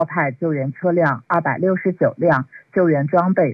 派救援车辆269辆，救援装备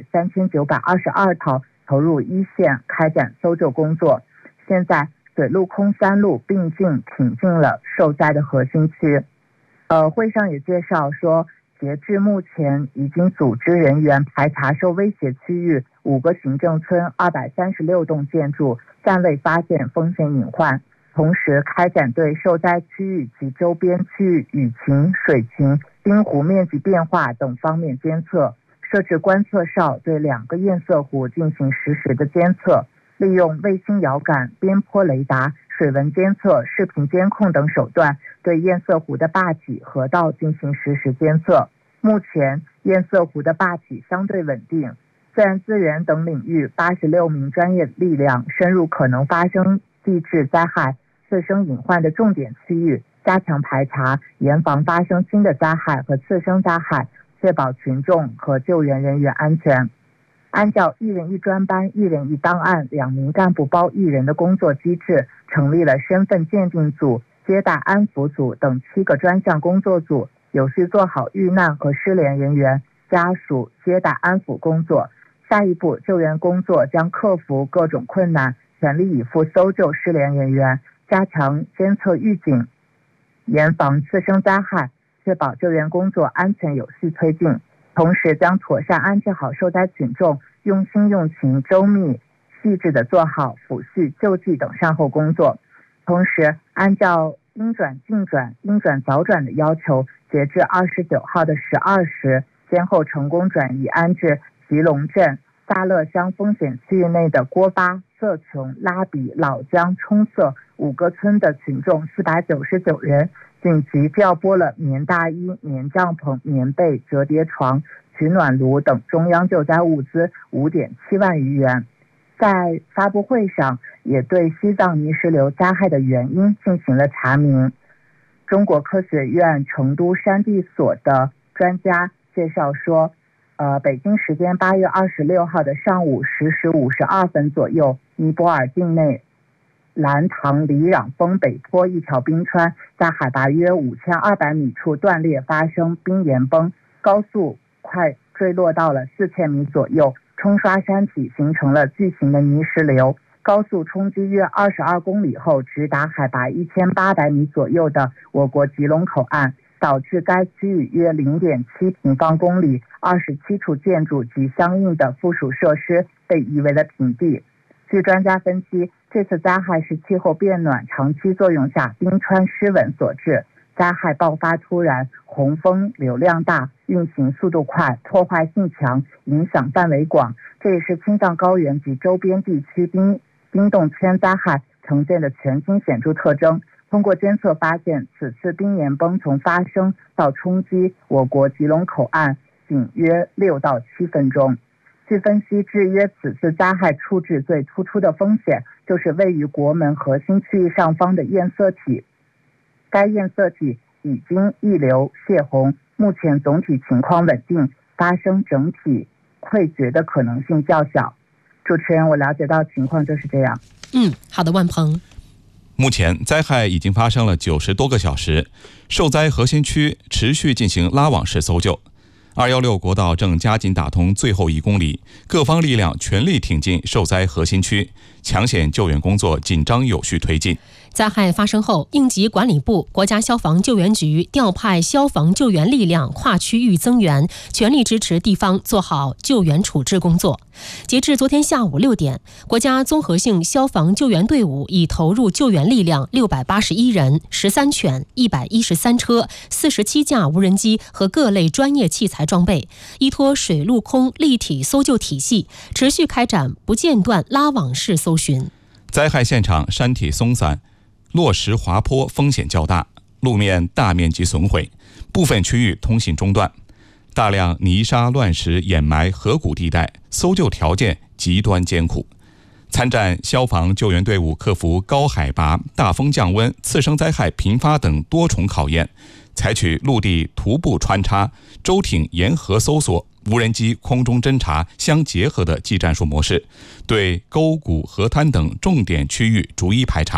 3922套投入一线开展搜救工作。现在水陆空三路并进挺进了受灾的核心区。会上也介绍说，截至目前已经组织人员排查受威胁区域5个行政村236栋建筑，暂未发现风险隐患。同时开展对受灾区域及周边区域雨情、水情、冰湖面积变化等方面监测，设置观测哨对2个堰塞湖进行实时的监测，利用卫星遥感、边坡雷达、水文监测、视频监控等手段对堰塞湖的坝体、河道进行实时监测。目前堰塞湖的坝体相对稳定，自然资源等领域86名专业力量深入可能发生地质灾害、次生隐患的重点区域，加强排查，严防发生新的灾害和次生灾害，确保群众和救援人员安全。按照1人1专班、1人1档案、2名干部包1人的工作机制，成立了身份鉴定组、接待安抚组等7个专项工作组，有序做好遇难和失联人员家属接待安抚工作。下一步，救援工作将克服各种困难，全力以赴搜救失联人员，加强监测预警，严防次生灾害，确保救援工作安全有序推进。同时将妥善安置好受灾群众，用心用情、周密细致地做好抚恤、救济等善后工作。同时按照应转尽转、应转早转的要求，截至29号的12时，先后成功转移安置吉隆镇大乐乡风险区域内的郭巴、色琼、拉比、老江、冲色5个村的群众499人，紧急调拨了棉大衣、棉帐篷、棉被、折叠床、取暖炉等中央救灾物资5.7万余元。在发布会上，也对西藏泥石流灾害的原因进行了查明。中国科学院成都山地所的专家介绍说，北京时间8月26号的上午10时52分左右，尼泊尔境内兰唐里壤峰北坡一条冰川在海拔约5200米处断裂发生冰岩崩，高速快坠落到了4000米左右，冲刷山体形成了巨型的泥石流，高速冲击约22公里后直达海拔1800米左右的我国吉隆口岸，导致该区域约 0.7 平方公里27处建筑及相应的附属设施被夷为了平地。据专家分析，这次灾害是气候变暖长期作用下冰川失稳所致，灾害爆发突然，洪峰流量大，运行速度快，破坏性强，影响范围广，这也是青藏高原及周边地区冰冻圈灾害呈现的全新显著特征。通过监测发现，此次冰岩崩从发生到冲击我国吉隆口岸仅约6到7分钟。据分析，制约此次灾害处置最突出的风险就是位于国门核心区域上方的堰塞体，该堰塞体已经溢流泄洪，目前总体情况稳定，发生整体溃决的可能性较小。主持人，我了解到情况就是这样。 好的，万鹏。 目前灾害已经发生了90多个小时，受灾核心区持续进行拉网式搜救。216国道正加紧打通最后1公里，各方力量全力挺进受灾核心区，抢险救援工作紧张有序推进。 灾害发生后，应急管理部、国家消防救援局调派消防救援力量跨区域增援，全力支持地方做好救援处置工作。截至昨天下午6点，国家综合性消防救援队伍已投入救援力量681人、13犬、113车、47架无人机和各类专业器材装备，依托水陆空立体搜救体系，持续开展不间断拉网式搜寻。 灾害现场山体松散，落石滑坡风险较大，路面大面积损毁，部分区域通信中断，大量泥沙乱石掩埋河谷地带，搜救条件极端艰苦。参战消防救援队伍克服高海拔、大风降温、次生灾害频发等多重考验，采取陆地徒步穿插、舟艇沿河搜索、无人机空中侦察相结合的技战术模式，对沟谷、河滩等重点区域逐一排查，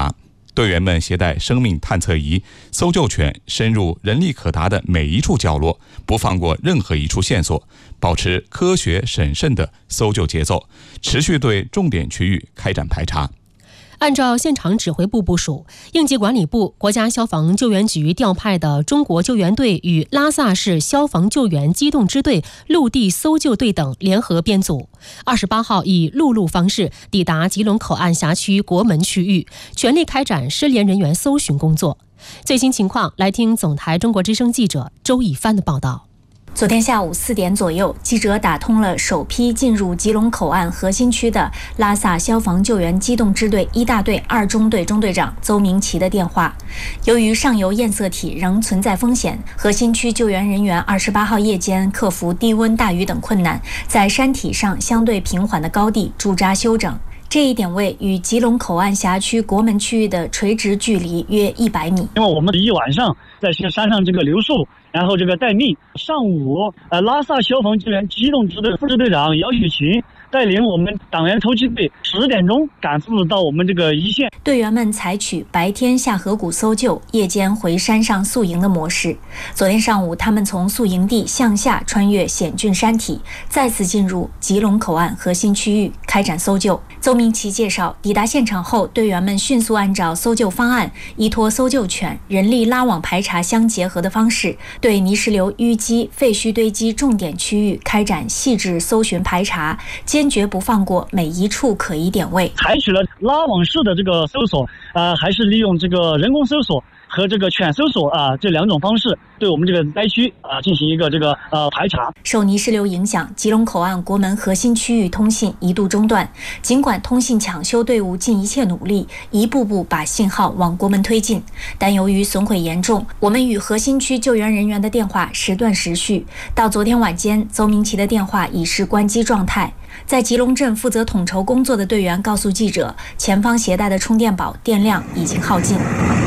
队员们携带生命探测仪、搜救犬，深入人力可达的每一处角落，不放过任何一处线索，保持科学审慎的搜救节奏，持续对重点区域开展排查。 按照现场指挥部部署，应急管理部、国家消防救援局调派的中国救援队与拉萨市消防救援机动支队陆地搜救队等联合编组，28号以陆路方式抵达吉隆口岸辖区国门区域，全力开展失联人员搜寻工作。最新情况，来听总台中国之声记者周以帆的报道。 昨天下午4点左右，记者打通了首批进入吉隆口岸核心区的拉萨消防救援机动支队1大队2中队中队长邹明奇的电话。由于上游堰塞体仍存在风险，核心区救援人员28号夜间克服低温、大雨等困难，在山体上相对平缓的高地驻扎休整。这一点位与吉隆口岸辖区国门区域的垂直距离约100米。 因为我们一晚上在山上这个留宿，然后这个待命。上午，拉萨消防救援机动支队副支队长姚雪琴带领我们党员突击队10点钟赶赴到我们这个一线。 队员们采取白天下河谷搜救，夜间回山上宿营的模式。昨天上午，他们从宿营地向下穿越险峻山体，再次进入吉隆口岸核心区域开展搜救。邹明奇介绍，抵达现场后，队员们迅速按照搜救方案，依托搜救犬、人力拉网排查相结合的方式，对泥石流淤积、废墟堆积重点区域开展细致搜寻排查，坚决不放过每一处可疑点位。 采取了拉网式的这个搜索，还是利用这个人工搜索和这个犬搜索这2种方式，对我们这个灾区进行一个排查。 受泥石流影响，吉隆口岸国门核心区域通信一度中断。尽管通信抢修队伍尽一切努力，一步步把信号往国门推进，但由于损毁严重，我们与核心区救援人员的电话时断时续。到昨天晚间，邹明奇的电话已是关机状态。在吉隆镇负责统筹工作的队员告诉记者，前方携带的充电宝电量已经耗尽。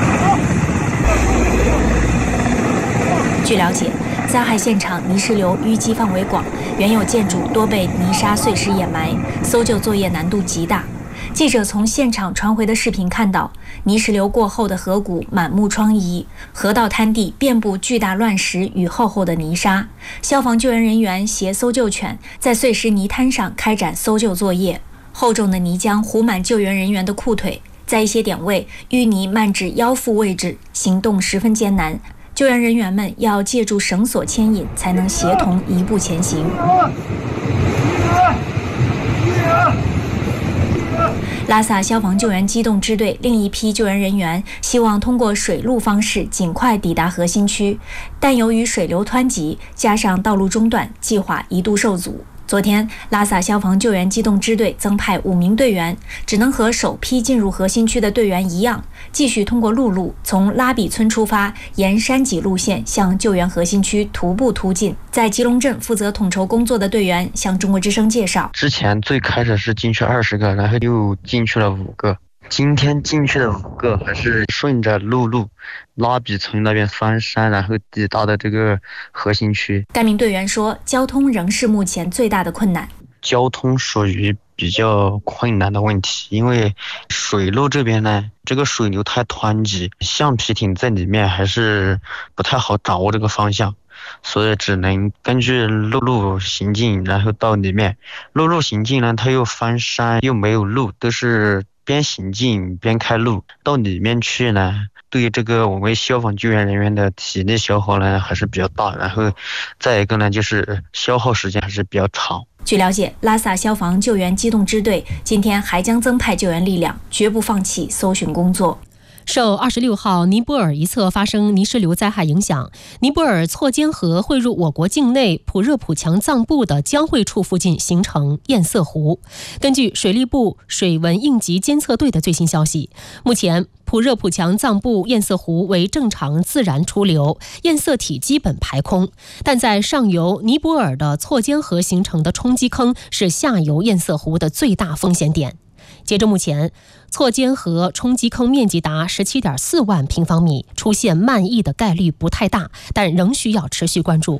据了解，灾害现场泥石流淤积范围广，原有建筑多被泥沙碎石掩埋，搜救作业难度极大。记者从现场传回的视频看到，泥石流过后的河谷满目疮痍，河道滩地遍布巨大乱石与厚厚的泥沙。消防救援人员携搜救犬在碎石泥滩上开展搜救作业，厚重的泥浆糊满救援人员的裤腿，在一些点位淤泥漫至腰腹位置，行动十分艰难。救援人员们要借助绳索牵引，才能协同一步前行。拉萨消防救援机动支队另一批救援人员希望通过水路方式尽快抵达核心区，但由于水流湍急，加上道路中断，计划一度受阻。昨天，拉萨消防救援机动支队增派5名队员，只能和首批进入核心区的队员一样，继续通过陆路从拉比村出发，沿山脊路线向救援核心区徒步突进。在吉隆镇负责统筹工作的队员向中国之声介绍， 之前最开始是进去20个，然后又进去了5个。今天进去的5个还是顺着陆路拉比村那边翻山，然后抵达的这个核心区。 该名队员说，交通仍是目前最大的困难。 交通属于比较困难的问题，因为水路这边呢，这个水流太湍急，橡皮艇在里面还是不太好掌握这个方向，所以只能根据陆路行进，然后到里面。陆路行进呢，它又翻山又没有路，都是边行进边开路。到里面去呢，对这个我们消防救援人员的体力消耗呢还是比较大，然后再一个呢就是消耗时间还是比较长。 据了解，拉萨消防救援机动支队今天还将增派救援力量，绝不放弃搜寻工作。 受26号尼泊尔一侧发生泥石流灾害影响，尼泊尔错肩河汇入我国境内普热普强藏部的交汇处附近形成堰塞湖。根据水利部水文应急监测队的最新消息，目前普热普强藏部堰塞湖为正常自然出流，堰塞体基本排空，但在上游尼泊尔的错肩河形成的冲击坑是下游堰塞湖的最大风险点。截至目前，错肩河冲击坑面积达17.4万平方米，出现漫溢的概率不太大，但仍需要持续关注。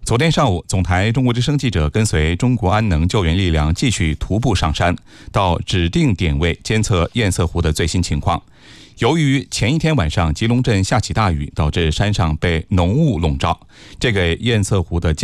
昨天上午，总台中国之声记者跟随中国安能救援力量继续徒步上山，到指定点位监测堰塞湖的最新情况。由于前一天晚上吉隆镇下起大雨，导致山上被浓雾笼罩，这给堰塞湖的